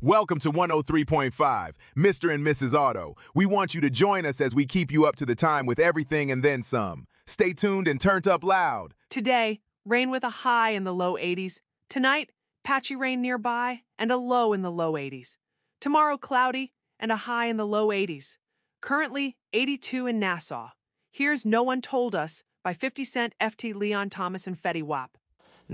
Welcome to 103.5, Mr. and Mrs. Auto. We want you to join us as we keep you up to the time with everything and then some. Stay tuned and turned up loud. Today, rain with a high in the low 80s. Tonight, patchy rain nearby and a low in the low 80s. Tomorrow, cloudy and a high in the low 80s. Currently, 82 in Nassau. Here's No One Told Us by 50 Cent, FT Leon Thomas, and Fetty Wap.